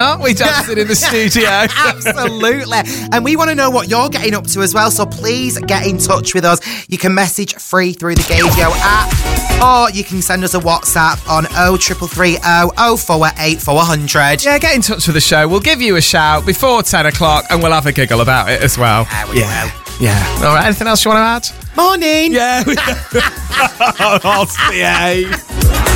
aren't we, dancing in the studio? Absolutely. And we want to know what you're getting up to as well, so please get in touch with us. You can message free through the Gaydio app, or you can send us a WhatsApp on 0330 048 400. Yeah, get in touch with the show. We'll give you a shout before 10 o'clock and we'll have a giggle about it as well. Yeah. All right, anything else you want to add? Morning. Yeah. I'll see you.